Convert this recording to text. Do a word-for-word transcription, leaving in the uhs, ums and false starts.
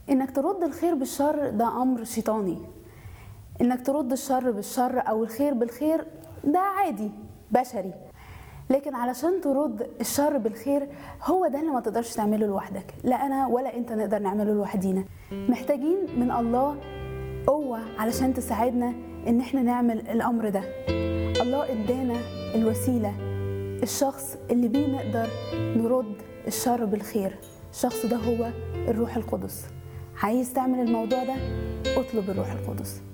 انك ترد الخير بالشر ده امر شيطاني. انك ترد الشر بالشر او الخير بالخير ده عادي بشري، لكن علشان ترد الشر بالخير هو ده اللي ما تقدرش تعمله لوحدك، لا انا ولا انت نقدر نعمله لوحدينا. محتاجين من الله قوة علشان تساعدنا ان احنا نعمل الامر ده. الله ادانا الوسيلة، الشخص اللي بيه نقدر نرد الشر بالخير. الشخص ده هو الروح القدس. عايز تعمل الموضوع ده؟ اطلب الروح القدس.